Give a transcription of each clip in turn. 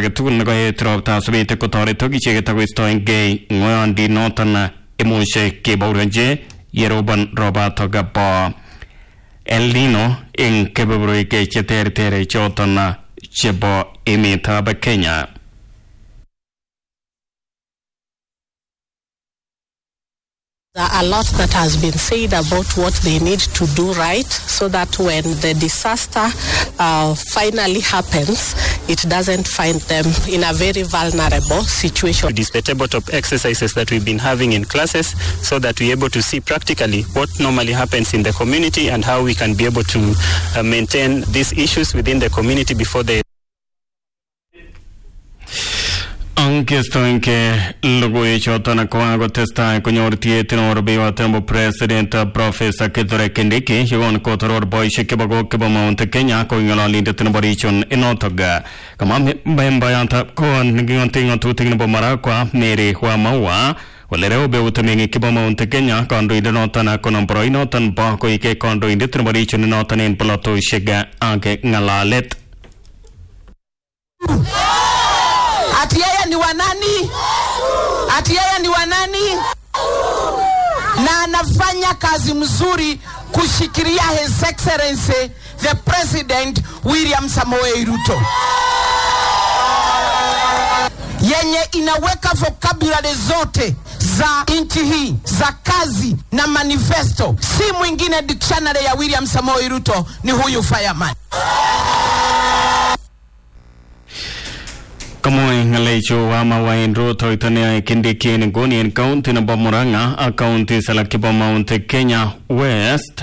agetugul nekoet ropta sobet kotoretok icheket akoistoengei ng'oyandi noton imuche kebauronji yerobon robatok bo El Nino eng kebeberwek cheterter choton chebo emetab Kenya. A lot that has been said about what they need to do right so that when the disaster finally happens, it doesn't find them in a very vulnerable situation. It is the tabletop exercises that we've been having in classes so that we're able to see practically what normally happens in the community and how we can be able to maintain these issues within the community before they... Ankestoinke logoiwek choton kokakotestai konyor tieto rubeyotab President Professor Kithure Kindiki yekon kotoror boisiek chebo Mount Kenya kong'ololindet nebo region inotok. Kama membayatab kon ng'oting'otutik nebo Marakwa Mary Wamaua Walere beut mengi kibo Mount Kenya kandoindet noton konom boroinoton bo koike kandoindet nebo region inoton en polatoisiek ake ng'alalet. Ati yeye ni wanani? Ati yeye ni wanani? Na anafanya kazi mzuri kushikilia His Excellency the President William Samoei Ruto. Yenye inaweka vocabulary zote za inchi hii, za kazi na manifesto. Si mwingine dictionary ya William Samoei Ruto ni huyu fireman. Kamoy ngalecho wama wainro toitania Kindiki ngoni en county na Murang'a a county salakibo Mount Kenya West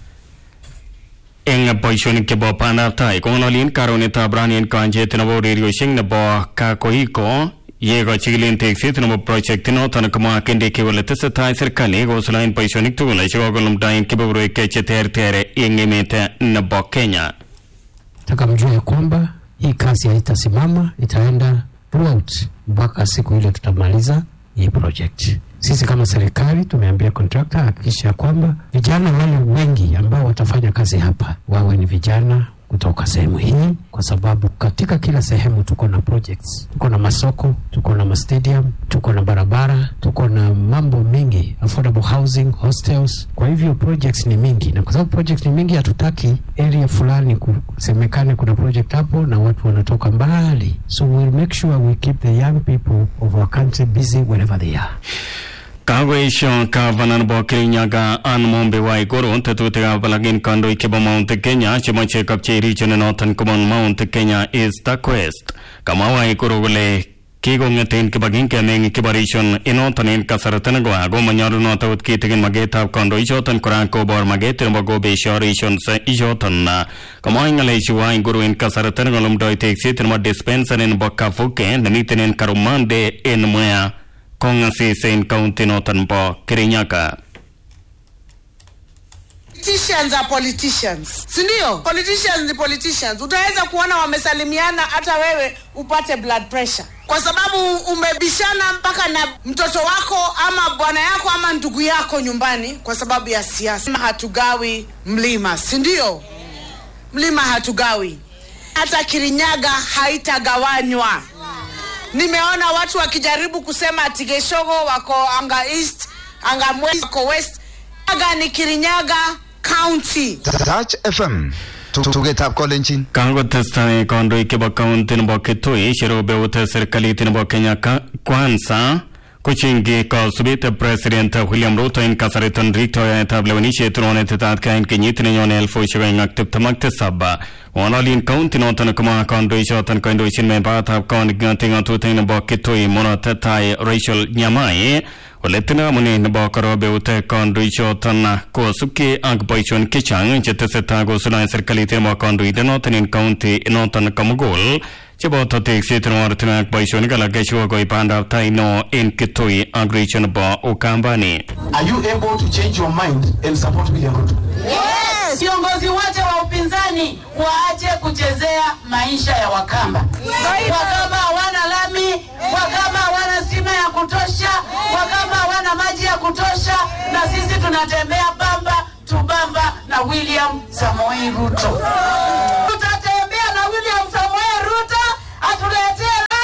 eng boishonik kebo panaptai kong'ololin karonetab ranin kanjet nebo urerioshek nebo Kakoiko yego chikilin tekset nebo project noton kama Kindiki kole tesetai serikali kosulaen boishonik tugul chekokolumdaen kebeberwek cheterter eng emet nebo Kenya. Takamjua ya kwamba hii kazi haitasimama, itaenda throughout mpaka siku ile tutamaliza hii project. Sisi kama serikali tumeambia contractor hakikisha kwamba vijana wale wengi ambao watafanya kazi hapa wawe ni vijana kutoka sehemu hii, kwa sababu katika kila sehemu tuko na projects, tuko na masoko, tuko na stadium, tuko na barabara, tuko na mambo mingi, affordable housing, hostels. Kwa hivyo projects ni mingi, na kwa sababu projects ni mingi hatutaki area fulani kusemekane kuna project hapo na watu wanatoka mbali. So we'll make sure we keep the young people of our country busy wherever they are. Kagoisho Gavana nebo Kirinyaga Anne Mombe Waiguru tetutikab balagin kandoik chebo Mount Kenya chemoche kapchei region noton kobun Mount Kenya East ak West. Kama Waiguru kole kikong'eten kibagenge mengi kibo region inoton en kasarta nebo ako manyolunot akot kitigin magetab kandoichoton kora kobor maget nebo kobesho regions ichoton. Kama ng'alechi Waiguru en kasarta nekolumdoi tekset nebo dispensary nebo Kafuke nemiten en Karumande en Mwea Kong'asis en county noton bo Kirinyaga. Politicians are politicians. Sindio? Politicians ni politicians. Utaweza kuona wamesalimiana hata wewe upate blood pressure. Kwa sababu umebishana mpaka na mtoto wako ama bwana yako ama ndugu yako nyumbani kwa sababu ya siasa. Hatugawi mlima, sindio? Mlima hatugawi. Hata Kirinyaga haitagawanywa. Nimeona watu wakijaribu kusema ati Geshogo wako anga East, anga Mwezi wako West. Kirinyaga ni Kirinyaga County. Touch FM. Tugetab kolenjin. Kangotestai kandoik chebo county nebo Kitui cherobeute serikalit nebo Kenya Kwanza kochingi kasubet President William Ruto en kasariton riktoyaetab lewenisiet ronetetat kain kenyit nenyone 2027. Ng'ololin county noton kama kandoichoton kandoichin membayatab ng'oting'otutik nebo Kitui Murotetai Rachel Nyamai ole tinamune nebo karobeute kandoichoton kosubkei ak boisionik chechang chetesetai kosulaen serikalit nebo kandoindet noton en county noton komugul cheboto tekset nebo ortinwek boisionik alak chekokoib bandab tai neo en Kitui ak region nebo Ukambani. Are you able to change your mind and support William Ruto? Yes! Viongozi wote wa upinzani waache kuchezea maisha ya Wakamba. Wakamba hawana lami, Wakamba hawana stima ya kutosha, Wakamba hawana maji ya kutosha, na sisi tunatembea bamba tubamba na William Samoei Ruto. Tutatembea na William Samoei Ruto atuletee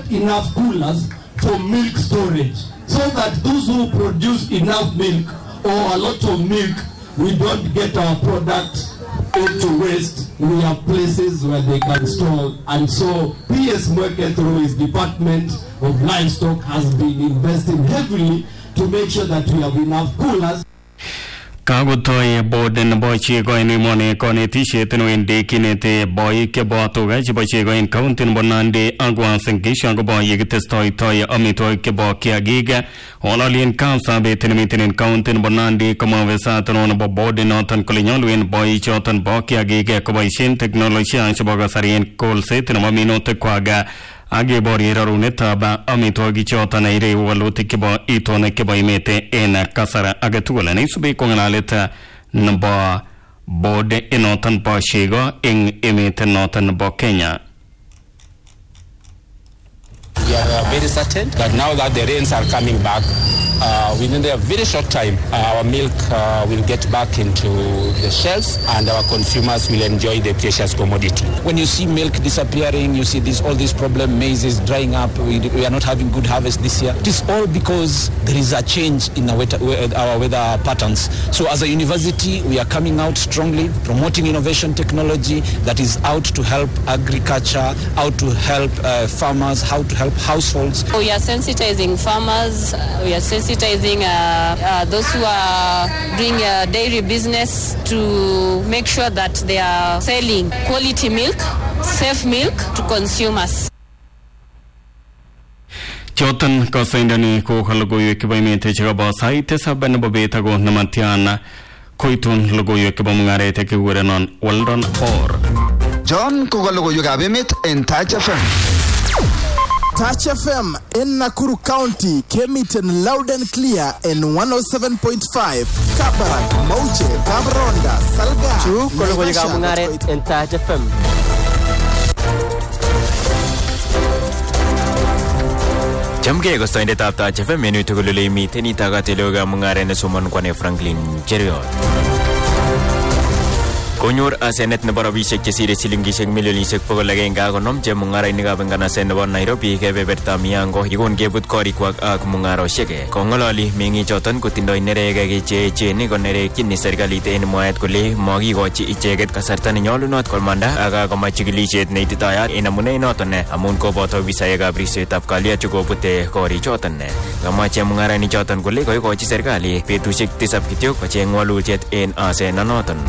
get enough coolers for milk storage, so that those who produce enough milk or a lot of milk, we don't get our product into waste. We have places where they can store, and so PS Mweke through his Department of Livestock has been investing heavily to make sure that we have enough coolers. Kagutoy boden bochi go in mone koneti shetno inde kinete boy ke boto ga jibochi go in countin bonande agwan sengisha go boy yigtestoy toy amitoy ke boki agiga onalien kansa betin mitin countin bonande kama vesa tono bo boden notan kolinyon boy chotan boki agiga ko boy shin technology an shabaga sarien kol setno maminote kwaga Age bori raruneta ba amitogi chota na ire waluti kibo itone kibo imete ena kasara agatula na isubi kongalaleta naba bode inotan pa shigo ing imete notan ba Kenya. We are very certain that now that the rains are coming back, within a very short time, our milk will get back into the shelves and our consumers will enjoy the precious commodity. When you see milk disappearing, you see all these problems, maize is drying up, we are not having good harvest this year. It is all because there is a change in our weather patterns. So as a university, we are coming out strongly, promoting innovation technology that is out to help agriculture, out to help farmers, how to help households. We are sensitizing farmers, we are sensitizing those who are doing dairy business to make sure that they are selling quality milk, safe milk to consumers. Chotan kasaindani ko halogoyo kibaimete chagaba saite saban babeta go namatiana koitun logoyo kibamngare teke wuranon waldon or John ko halogoyo gabemit en Touch FM. Touch FM in Nakuru County came it in loud and clear in 107.5. Kabarak, Mauche, Kabronda, Salga. True, Kologoyo Gabungare in Touch FM. Jamge gusto hindi tapta Touch FM menu tugululi miteni tagatilo Gabungare na suman kwa ni Franklin Cheriot. Konyor asenet na barabisek kesire silingisek mililisek pagolagay nga konom je mungaray ni gabengana sen na Nairobi ke beberta miyango ikon gebut kori kwag ak mungaro shege kongolali mingi choton kutindoy nerega ke ni konere kinni serikalit en moyet kuli magi gochi icheget kasarta ni nyolunot kolmanda aga komachigilishet ne ititayat inamune noton ne amun ko boto bisaya gabriset ap kalia chugo pute kori choton ne kamache mungaray ni choton kuli koy gochi serikali petushek tisap kityo kocheng walutiet en asena noton.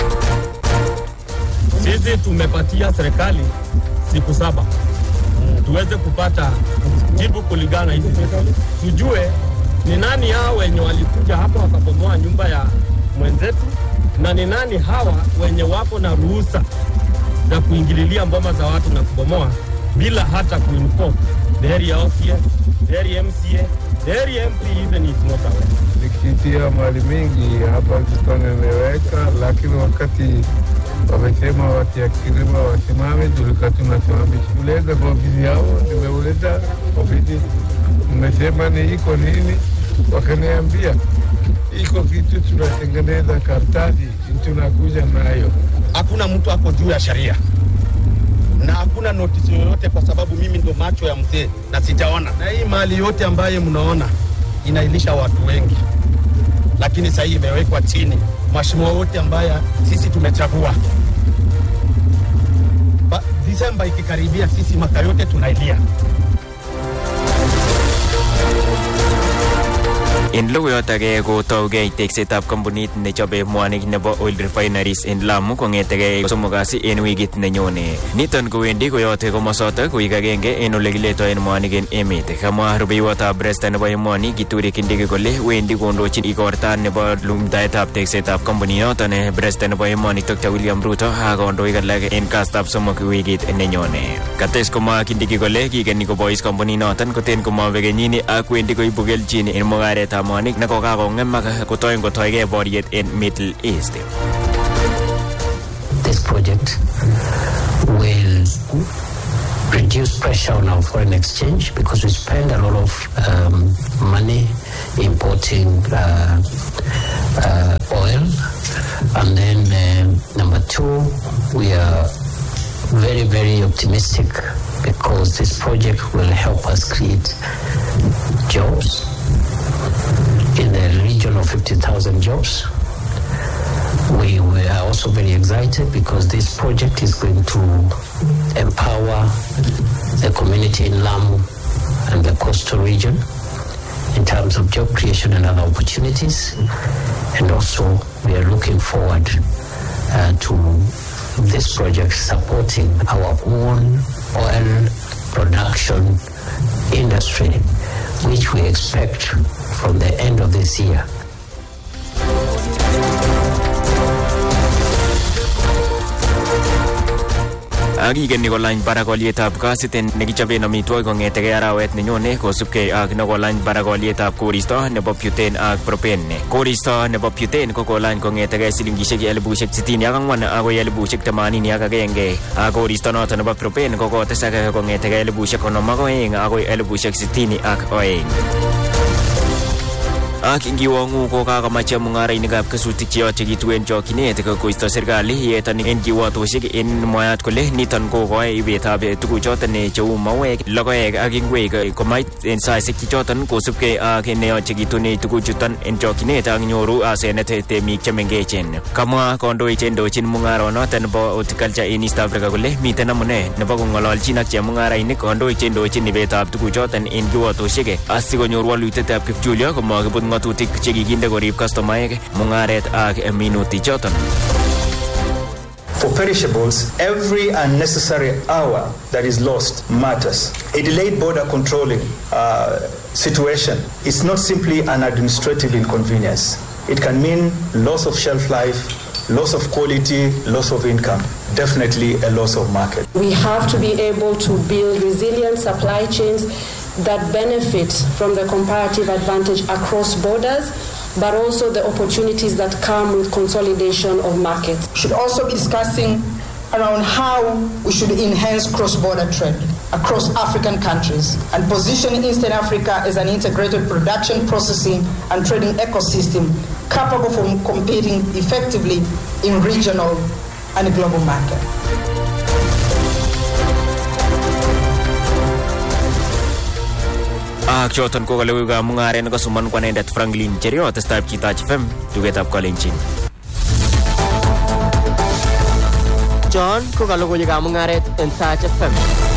Sisi tumepatia serikali siku 7 tuweze kupata jibu kulingana hizi serikali. Tujue ni nani hao wenye walikuja hapa wakabomoa nyumba ya mwenzetu na ni nani hawa wenye wapo na ruhusa za kuingililia mboma za watu na kubomoa bila hata kuinform the area OCS, the area MCA, the area MP even is not aware. Nikitia mali mingi hapa tutoneleweka, lakini wakati wamesema wakiakirima wasimame tulikuwa tunasimamisha. Tuleza kwa ofisi yao, nimeuleta ofisi, nimesema ni iko nini, wakaniambia iko kitu tunatengeneza kartasi, tunakuja nayo. Hakuna mtu hapo juu ya sheria na hakuna notisi yoyote, kwa sababu mimi ndo macho ya mzee na sijaona. Na hii mali yote ambaye mnaona inailisha watu wengi, lakini sasa imewekwa chini mheshimiwa wote ambaye sisi tumechagua. Disemba ikikaribia sisi maka yote tunailia. In logoyotage ko tauge teksetab kampunit ne chobe mwanik nebo oil refineries in Lamu kongetege somokasi en wikit nenyone. Niton kowendi koyote komosoto koik agenge en ole kiletoen mwanik en emet. Kamwa rubeiwotab Bresta nebo emoni Kithure Kindiki kole wendi kondochin igorta nebo lumdaetab teksetab kampuninoton Bresta nebo emoni Dr. William Ruto ak kondoik alak en kastab somok wikit nenyone. Kates komwa Kindiki kole kigeni kobois kampuninoton koten komabek kenyini ak wendi koibu kelchin en mungaret Monik na kokakong'emak kotoen kotoige boriet in Middle East. This project will reduce pressure on our foreign exchange because we spend a lot of money importing oil, and then number 2, we are very, very optimistic because this project will help us create jobs in the region of 50,000 jobs. We are also very excited because this project is going to empower the community in Lamu and the coastal region in terms of job creation and other opportunities. And also we are looking forward to this project supporting our own oil production industry, which we expect from the end of this year. Agigeni kolany barak olyetab gasit nekichoben amitwogik kong'etegei arawet nenyone kosubkei ak nekolany barak olyetab koristo nebo butane ak propane. Koristo nebo butane ko kolany kong'etegei silingishek 64,000 agoi 81,000 ak koristo noto nebo propane ko kotesak kong'etegei 52,000 agoi 62,000. Ak ingiwang'u ko kakamache mung'arainikab kesutik cheyochekitu en chokyinet koisto serikali yeton en kiwatoshek en mwayat kole niton kokoe ibetab tuguchoton cheu mauek, logoek ak ingwek komait en saisiek choton kosubkei ak neyochekitun tuguchuton en chokyinet ak nyoru asenet temik chemengechen. Kamwa kandoik chendochin mung'aronoton nebo horticulture en East Africa kole miten amune nebo kong'ololchin ak chemung'arainik kandoik chendochin ibetab tuguchoton en kiwatoshek asikonyor walutietab kipchulyo komakibut ng'atutik chekikinde korib customaek mung'aret ak minutik choton. For perishables, every unnecessary hour that is lost matters. A delayed border controlling situation is not simply an administrative inconvenience. It can mean loss of shelf life, loss of quality, loss of income, definitely a loss of market. We have to be able to build resilient supply chains that benefit from the comparative advantage across borders, but also the opportunities that come with consolidation of markets. We should also be discussing around how we should enhance cross-border trade across African countries and position Eastern Africa as an integrated production, processing and trading ecosystem capable of competing effectively in regional and global market. Ak choton ko kalewikab mung'aret nekasuman kwanendet Franklin Cherio testab Kitach FM tugetab Kalenjin. John ko kalewikab mung'aret en Touch FM.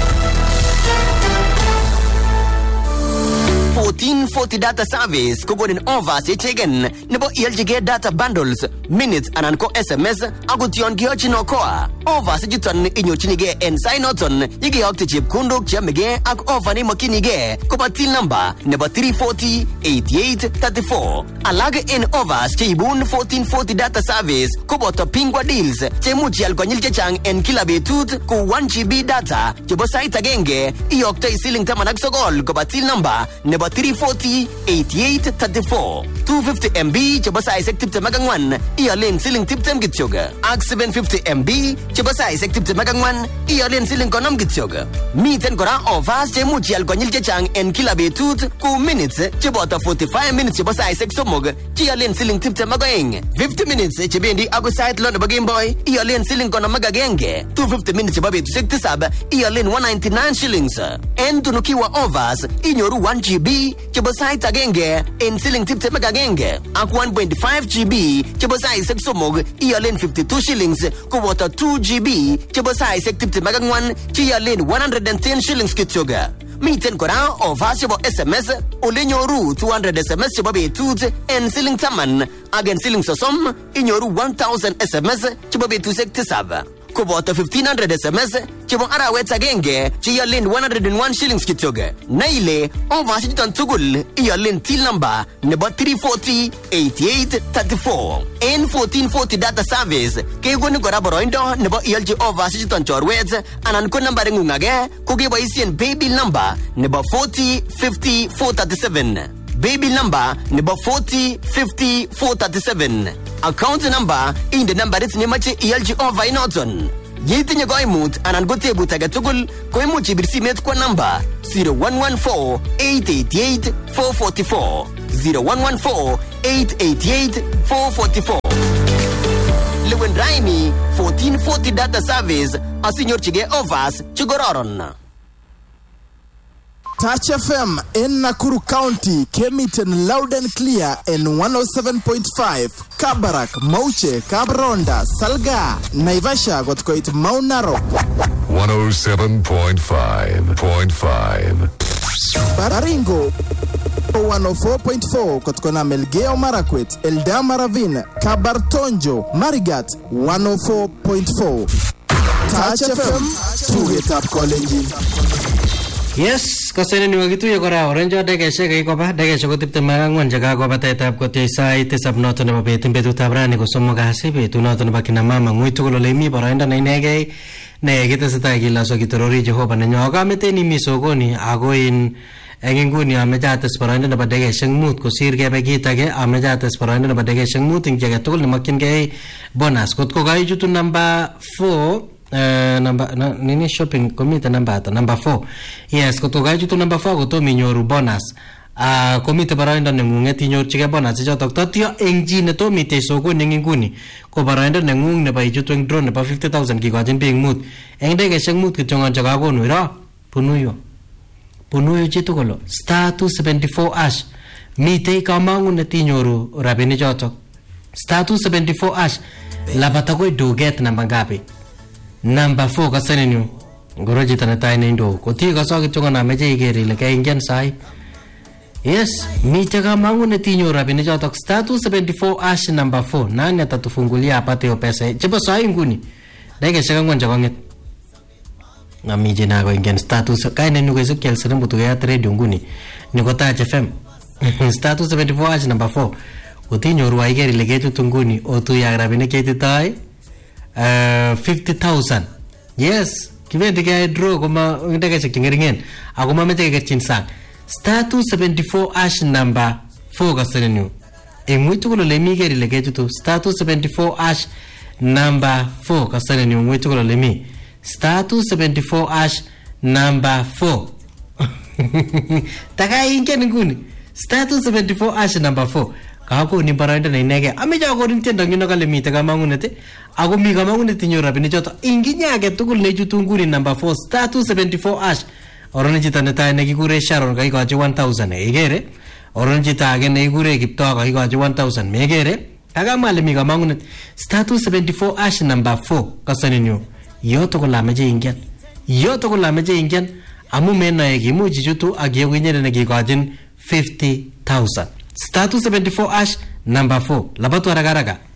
1440 data service kokonin offers yechegen nebo ialchige data bundles, minutes anan ko SMS akot yon kiyochin okoa. Offers chuton inyorchinige en sainoton yekeyokte chepkondok cheyamege ak offer neimokyinige koba till number nebo 3408834. Alak en offers cheibun 1440 data service koboto Pingwa deals cheimuch ial konyil chechang en kila betut ko 1 GB data chebo sait agenge iyoktoi siling 19 koba till number nebo 3408834. 250 MB chebo saisek 24 ialen siling 20 kityog ak 750 MB chebo saisek 24 ialen siling 50 kityog. Miten kora offers cheimuch ial konyil chechang en kila betut ku minutes cheboto 45 minutes chebo saisek 3 ialen siling 22. 50 minutes chebendi ako sait lo nebo Gameboy ialen siling 51. 250 minutes chebo betusiek 7 ialen 199 shillings. En tunukiwa offers inyoru 1 GB chebo sait agenge en siling 21 ak 1.5 GB chebo saisek 3 ialen 52 shillings koboto 2 GB chebo saisek 24 ialen 110 shillings kityog. Miten kora offers chebo SMS ole nyoru 200 SMS chebo betut en siling 10 ak en siling 30 inyoru 1000 SMS chebo betusiek 7. Koboto 1500 SMS chebo arawet agenge ialen 101 shillings kityog. Na ile offers chuton tugul ialen till number nebo 3408834. En 1440 data service kekoni kora boroindo nebo ialchi offers chuton chorwet anan ko nambaring'ung age ko keboisien paybill number nebo 4050437. Paybill number nebo 4050437. Account number inde nambarit nemache ialchi offer inoton. Yetinye koimut anan ko tebut age tugul ko imuch ibir simet kwa namba 0114-888-444 0114-888-444. Lewen Raimi 1440 data service asinyorchige offers chikororon. Touch FM in Nakuru County came it in loud and clear in 107.5. Kabarak, Mauche, Kabronda, Salga, Naivasha got quite Mount Narok. 107.5. Baringo 104.4 Kotkona Melgeo Marakwet, Eldama Ravine, Kabartonjo, Marigat 104.4. Touch FM, to up college. Yes, kasene ni wagitu yokora orange dege shege ikoba dege shogo tipte magangwan jaga ko bateta ko te sai te sab noto ne babe timbe tu tabrani ko somo ga hasibe tu noto ne bakina mama nguitu ko lemi baraenda ne nege ne gete seta gila so gitorori jehova ne nyoga mete ni misogoni agoin enginguni amejata sparaenda ne badege shengmut ko sirge be gita ge amejata sparaenda ne badege shengmut inge tol ne makin ge bonus ko ga jutu number 4 number nini shopping komite number 4. Yes, kotoga jutu number 4 goto minyoru bonus. Komite baraenda nengunge tinyor chike bonus jotok tatio engji ne to mite soko nenginguni. Ko baraenda nengung ne ba jutu eng drone ne ba 50,000 kikojin ping mut. Eng dege sheng mut kitongan jaga konu ira punuyo chitu kolo star 274 ash mite kamangu ne tinyoru rabini jotok star 274 ash labata ko doget namba ngapi. Number 4 kasane nyu goroji tanatai nendo koti kaso kichonga meje igeri le kay ingyan sai. Yes, mite kamangu ne tinyo rabini jotok star 274 ash number 4 nani atatufungulia apate yo pesa chebo sai nguni dege shaka ngwanja kwanget na mije na go ingyan status kaine nuko iso kel sere mbutu ya trade nguni niko Touch FM star 274 ash number 4 utinyo ruwa igeri le ketu tunguni otu ya rabini keti tai 50,000. Yes, kivendi kaya draw kuma ndege chingeringen akuma meche ke chinsang star 274 ash number 4 kasenenu emwitu kulo lemi geri lege tu star 274 ash number 4 kasenenu mwitu kulo lemi star 274 ash number 4 taka ingen nguni star 274 ash number 4 kako ni baraenda na inege ameja ko rin tenda ngino kale mite kamangunete ako mi kamangunete nyora bini joto inginya ke tukul ne jutunguri number 4 star 274 ash orone jitane ta ne kigure sharon kai ko 1000 egere orone jita age ne kigure kipto kai ko 1000 megere kaga male mi kamangunete star 274 ash number 4 kasaninyo yoto ko lameje ingyan amu mena egi mu jijutu age winyere ne ki ko 50,000 star 274 ash number 4 labatu araga